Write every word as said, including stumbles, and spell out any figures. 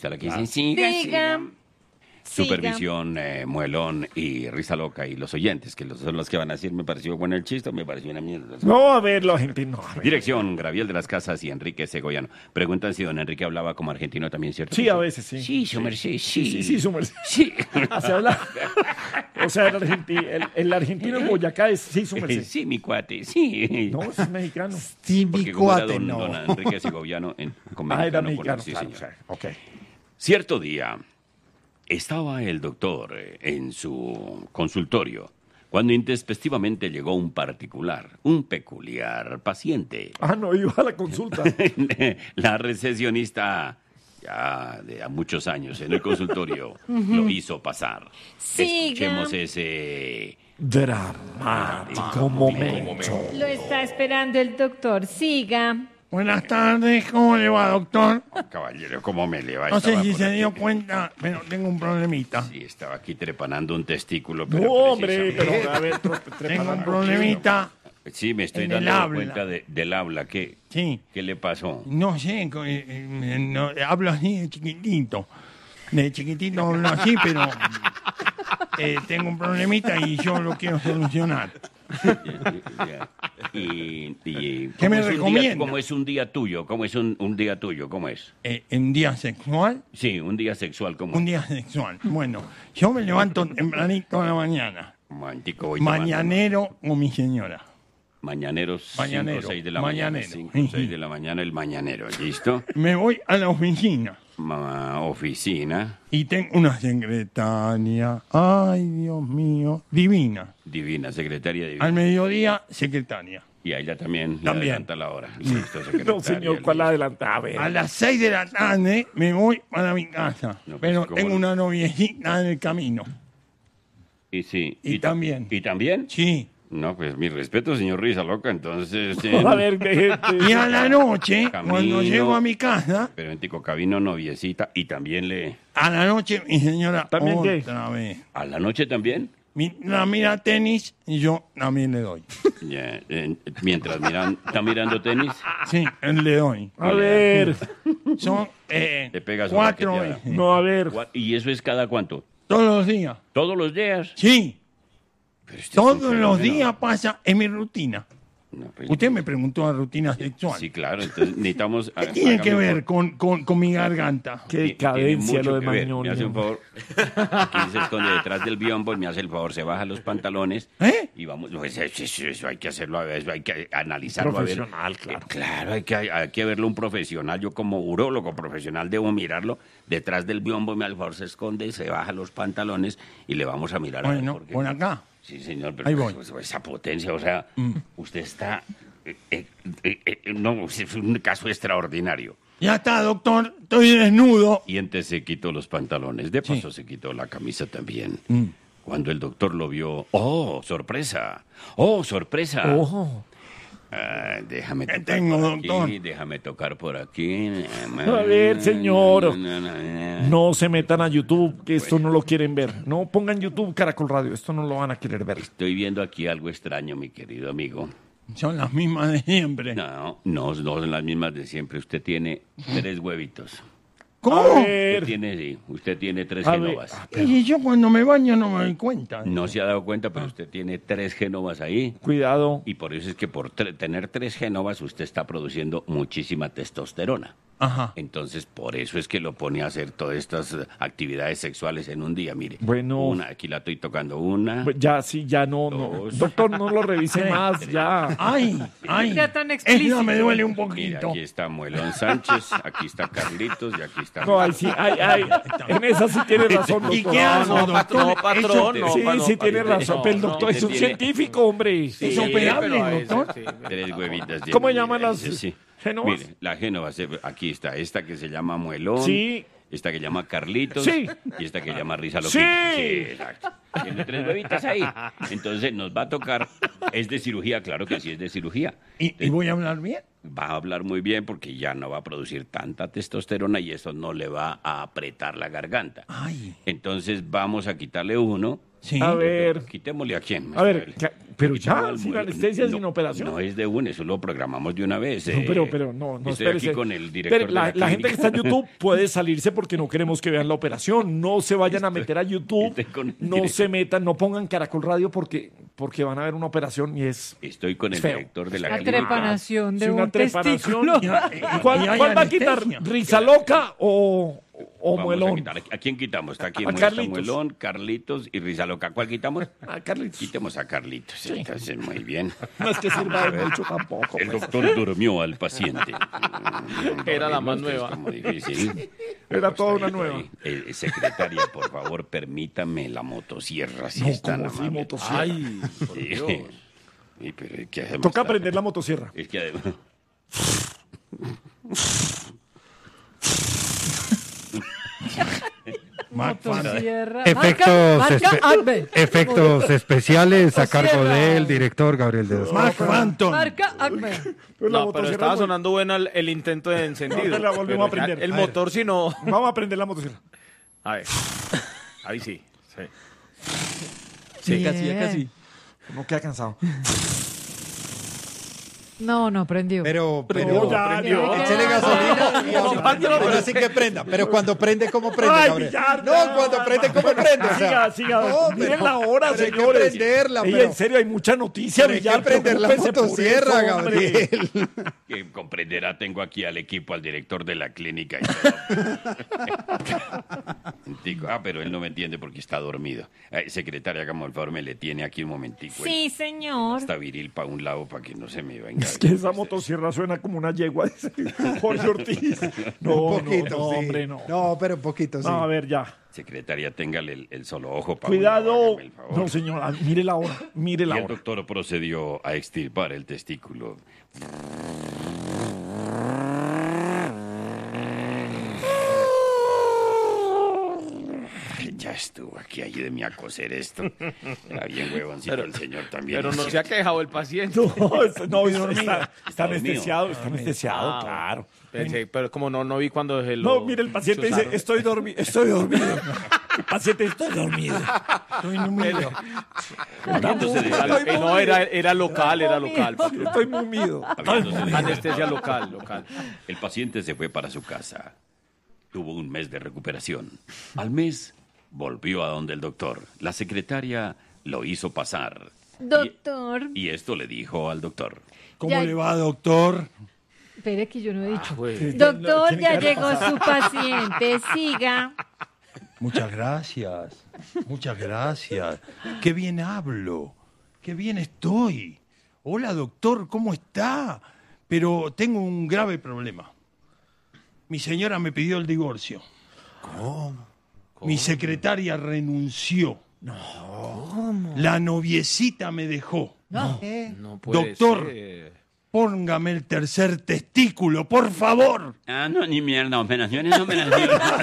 está la que dice, siga, Diga. siga. Supervisión, eh, Muelón y Risa Loca y los oyentes, que los, son los que van a decir, me pareció bueno el chiste, me pareció una mierda. No, a ver, los argentinos. a ver. Dirección, Graviel de las Casas y Enrique Segoviano. Preguntan si don Enrique hablaba como argentino también, ¿cierto? Sí, a veces, sí. Sí, su merced, sí. Sí, sí, sí, su merced. Sí. Así habla. O sea, el, argenti- el, el argentino en Boyacá es sí, su merced. Sí, mi cuate, sí. No, es mexicano. Sí, Porque mi como era cuate, don, no. don Enrique Segoviano en, con Ah, era mexicano, mexicano, sí, claro. señor. o sea, ok. Cierto día, estaba el doctor eh, en su consultorio cuando intempestivamente llegó un particular, un peculiar paciente. Ah, no, iba a la consulta. La recepcionista, ya de a muchos años en el consultorio, lo hizo pasar. Siga. Escuchemos ese... Dramático momento. Lo está esperando el doctor. Siga. Buenas tardes, ¿cómo le va, doctor? Caballero, ¿cómo me le va? No sé Estaba si por se aquí. dio cuenta, pero tengo un problemita. Sí, estaba aquí trepanando un testículo. Pero No, hombre, precisamente- pero a ver, tro- trepa Tengo la un roquilla. problemita. Sí, me estoy en el dando habla. cuenta de- del habla. ¿Qué, Sí. ¿Qué le pasó? No sé, co- eh, eh, no, hablo así de chiquitito. De chiquitito hablo así, pero eh, tengo un problemita y yo lo quiero solucionar. Y, y- ¿Qué me ¿cómo es un día- recomienda? ¿Cómo es un día tuyo? ¿Cómo es un, un día tuyo? ¿Cómo es? Eh, ¿En día sexual? Sí, un día sexual. ¿Cómo Un es? día sexual. Bueno, yo me levanto tempranito a la mañana. Un momentico, voy tomando. Mañanero con mi señora. Mañaneros, Mañanero, cinco o seis de la mañanero. mañana. cinco o seis de la mañana, el mañanero. ¿Listo? Me voy a la oficina Ma- oficina. y tengo una secretaria. Ay, Dios mío, divina. Divina, secretaria divina. Al mediodía, secretaria. Y a ella también, le También. adelanta la hora. Listo, secretaria. No, señor, ¿cuál listo. adelanta? A ver. A las seis de la tarde me voy para mi casa. No, pues, pero ¿cómo tengo no? una noviecita en el camino. Y sí. Y ta- también. ¿Y también? Sí. No, pues mi respeto, señor Risa Loca, entonces... eh, A ver, que- que- Y a la noche, Camino. cuando llego a mi casa, Pero en Tico Cabino, noviecita, y también le... a la noche mi señora ¿También qué? otra vez. ¿A la noche también? Mi- la mira tenis y yo también le doy. Ya, eh, mientras miran, está mirando tenis, Sí, le doy. A ver. Son eh, Le pegas una cuatro raqueteada. veces. No, a ver. Gua- ¿y eso es cada cuánto? Todos los días. ¿Todos los días? Sí, Pero este es un todos los fenómeno. días pasa en mi rutina. No, pues, Usted me preguntó de rutina sexual. Sí, claro, entonces necesitamos... ¿Qué tiene hágame que un ver favor. con, con, con mi garganta? Qué Ti- decadencia tiene lo mucho de que ver. Mañón. Me hace un favor. Aquí se esconde detrás del biombo y me hace el favor, se baja los pantalones ¿Eh? y vamos. Pues, eso, eso- eso hay que hacerlo, a ver, eso hay que analizarlo. a ver. Profesional, claro. Eh, claro, hay que, hay que verlo un profesional. Yo, como urólogo profesional, debo mirarlo. Detrás del biombo, me al favor se esconde, se baja los pantalones y le vamos a mirar. a ver Bueno, por qué. por acá. Sí, señor, pero Ahí voy. pues, esa potencia, o sea, usted está. eh, eh, eh, eh, no, es un caso extraordinario. Ya está, doctor. Estoy desnudo. Y antes se quitó los pantalones. De paso se quitó la camisa también. Cuando el doctor lo vio, ¡oh, sorpresa! ¡Oh, sorpresa! Ojo. Ah, déjame ¿Qué tocar tengo, por aquí, doctor? déjame tocar por aquí. A ver, señor. No se metan a YouTube, que esto no lo quieren ver. No pongan YouTube Caracol Radio, esto no lo van a querer ver. Estoy viendo aquí algo extraño, mi querido amigo. Son las mismas de siempre. No, no, no son las mismas de siempre. Usted tiene tres huevitos. ¿Cómo? A Usted ver. tiene, sí, usted tiene tres A ver. genovas. Y yo cuando me baño no me doy cuenta. No se ha dado cuenta, pero usted tiene tres genovas ahí. Cuidado. Y por eso es que por tre- tener tres genovas usted está produciendo muchísima testosterona. Ajá. Entonces, por eso es que lo pone a hacer todas estas eh, actividades sexuales en un día. Mire, Bueno. una, aquí la estoy tocando una. Pues ya, sí, ya no, no. Dos. Doctor, no lo revise más, ya. Ay, ay. Ya tan explícito. Esa me duele un Mira, poquito. aquí está Muelón Sánchez, aquí está Carlitos y aquí está... No, ahí sí, ay, ay. En esa sí tiene razón, ¿Y doctor. qué hago, No, doctor? patrón, Eso- patrón, no, Sí, pa- no, sí tiene patrón. razón, No, pero el no, doctor es un tiene- científico, hombre. ¿Es operable, pero a doctor? ese, sí. Tres huevitas. tiene, ¿Cómo mira, llaman las ese sí. genovas? Mire, la génova, se- aquí está, esta que se llama Muelón. Sí. Esta que llama Carlitos. Sí. Y esta que llama Risa Sí. Loquita. Exacto. Tiene tres huevitas ahí. Entonces nos va a tocar. ¿Es de cirugía? Claro que sí es de cirugía. ¿Y, y voy a hablar bien? Va a hablar muy bien porque ya no va a producir tanta testosterona y eso no le va a apretar la garganta. Ay. Entonces vamos a quitarle uno. Sí. A ver, Quitémosle a quién. a ver, ca- Pero Y ya, todo el sin mundo- anestesia, no, sin operación. No es de una, eso lo programamos de una vez. No, eh. pero, pero no, no Estoy espérese. aquí con el director Espere, de la, la, la gente que clínica. está en YouTube puede salirse porque no queremos que vean la operación. No se vayan a meter a YouTube. estoy con el No director. se metan, no pongan Caracol Radio porque, porque van a ver una operación y es Estoy con el feo. director de la La clínica. trepanación de Sí, una un trepanación. testículo. ¿Y ¿Cuál, Y hay cuál va a quitar? anestesia. ¿Risa loca o, o Vamos a muelón? quitar. ¿A quién quitamos? Está aquí A muestra Carlitos. Muelón, Carlitos y Risa Loca. ¿Cuál quitamos? Ah, Carlitos. Quitemos a Carlitos. Entonces, muy bien. No es que sirva de mucho tampoco. El pues. doctor durmió al paciente. Era la más Esto es nueva. como difícil. Era toda una nueva. Eh, secretaria, por favor, permítame la motosierra. Si No, es tan como si amable. motosierra. Ay, por Sí. Dios. Sí, pero es que además Toca está- aprender la motosierra. Es que además... Mark Van- Motosierra. Efectos, Marca- espe- marca Acme. efectos especiales a cargo Motosierra. del director Gabriel de Dos. Mark Phantom. Marca Acme. Pero la No, pero motosierra estaba es muy- sonando bueno el, el intento de encendido. No, te la volvemos Pero a aprender. ya El A ver. motor, si no. Vamos a aprender la motosierra. A ver. Ahí sí. sí. Sí, casi, ya casi. No queda cansado. No, no, prendió. Pero, Pero pero, ya, prendió. échele gasolina y ahora, Apáguelo, ahora sí que prenda. Pero cuando prende, ¿cómo prende, Ay, Gabriel? Villar, No, ya, cuando prende, ¿cómo Bueno, prende? O sea, siga, siga. no, Miren pero- la hora, pero hay que señores. prenderla, Ey, pero- en serio, hay mucha noticia, Pero hay Villar. que prender la preocúpese por motosierra, eso, hombre. Gabriel. Que comprenderá, tengo aquí al equipo, al director de la clínica y todo. Digo, ah, pero él no me entiende porque está dormido. Eh, secretaria, hagamos el favor, me le tiene aquí un momentico. Sí, señor. Está viril para un lado para que no se me venga. Es que esa motosierra suena como una yegua, dice Jorge Ortiz. No, Un poquito, no, no, sí. hombre, no. No, pero un poquito, sí. No, a ver, ya. Secretaria, téngale el, el solo ojo para Cuidado. un lado, hágame el favor. No, señora, mire la hora, mire Y la el hora. doctor procedió a extirpar el testículo. Ya estuvo aquí, ayúdeme a coser esto. Era bien huevoncito el señor también. Pero no se ha quejado el paciente. No, es- no, está, está, Está dormido. anestesiado, está anestesiado, Ah, claro. Pensé, pero como no, no vi cuando se lo No, mire, el paciente dice, chuzaron. estoy dormido, estoy dormido. El paciente, estoy dormido. Estoy número. Habiéndose de- Era- eh, no, era, era local, era local. papi. Estoy mumido. habiéndose de- Anestesia local, local. El paciente se fue para su casa. Tuvo un mes de recuperación. Al mes volvió a donde el doctor. La secretaria lo hizo pasar. Y- Doctor. Y, esto le dijo al doctor. ¿Cómo Ya- le va, doctor? Espere que yo no he dicho. Pues, Doctor, Tiene ya que llegó pasar. su paciente. Siga. Muchas gracias. Muchas gracias. Qué bien hablo. Qué bien estoy. Hola, doctor, ¿cómo está? Pero tengo un grave problema. Mi señora me pidió el divorcio. ¿Cómo? Mi secretaria renunció. No. La noviecita me dejó. ¿Eh? no puede Doctor. ser. Póngame el tercer testículo, por favor. Ah, no, ni mierda, operaciones, operaciones.